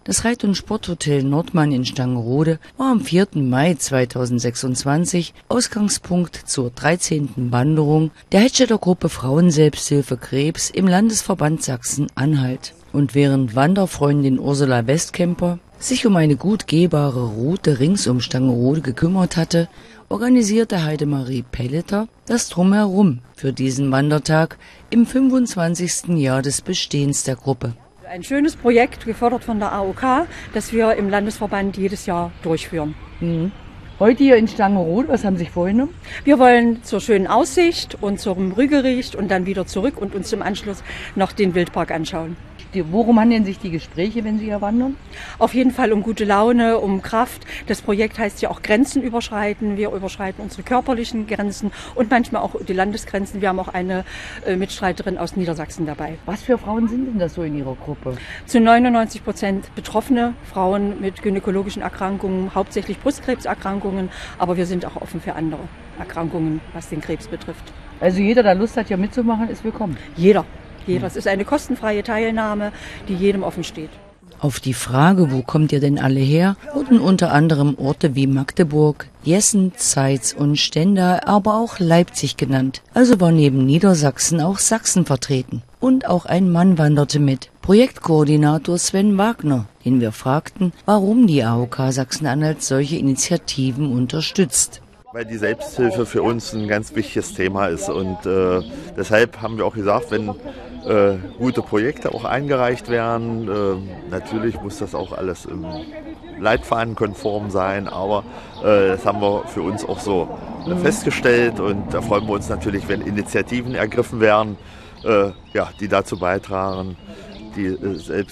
Das Reit- und Sporthotel Nordmann in Stangerode war am 4. Mai 2026 Ausgangspunkt zur 13. Wanderung der Hettstedter Gruppe Frauenselbsthilfe Krebs im Landesverband Sachsen-Anhalt. Und während Wanderfreundin Ursula Westkemper sich um eine gut gehbare Route rings um Stangerode gekümmert hatte, organisierte Heidemarie Pelleter das Drumherum für diesen Wandertag im 25. Jahr des Bestehens der Gruppe. Ein schönes Projekt, gefördert von der AOK, das wir im Landesverband jedes Jahr durchführen. Heute hier in Stangerode, was haben Sie sich vorgenommen? Wir wollen zur schönen Aussicht und zum Rügericht und dann wieder zurück und uns im Anschluss noch den Wildpark anschauen. Worum handeln sich die Gespräche, wenn Sie hier wandern? Auf jeden Fall um gute Laune, um Kraft. Das Projekt heißt ja auch Grenzen überschreiten. Wir überschreiten unsere körperlichen Grenzen und manchmal auch die Landesgrenzen. Wir haben auch eine Mitstreiterin aus Niedersachsen dabei. Was für Frauen sind denn das so in Ihrer Gruppe? Zu 99% betroffene Frauen mit gynäkologischen Erkrankungen, hauptsächlich Brustkrebserkrankungen. Aber wir sind auch offen für andere Erkrankungen, was den Krebs betrifft. Also jeder, der Lust hat, hier mitzumachen, ist willkommen? Jeder. Es ist eine kostenfreie Teilnahme, die jedem offen steht. Auf die Frage, wo kommt ihr denn alle her, wurden unter anderem Orte wie Magdeburg, Jessen, Zeitz und Stendal, aber auch Leipzig genannt. Also war neben Niedersachsen auch Sachsen vertreten. Und auch ein Mann wanderte mit, Projektkoordinator Sven Wagner, den wir fragten, warum die AOK Sachsen-Anhalt solche Initiativen unterstützt. Weil die Selbsthilfe für uns ein ganz wichtiges Thema ist und deshalb haben wir auch gesagt, wenn gute Projekte auch eingereicht werden, natürlich muss das auch alles im Leitfaden konform sein, aber das haben wir für uns auch so festgestellt und da freuen wir uns natürlich, wenn Initiativen ergriffen werden, die dazu beitragen, die